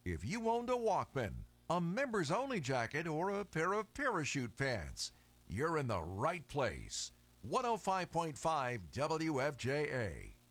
If you owned a Walkman, a members only jacket, or a pair of parachute pants, you're in the right place. 105.5 WFJA.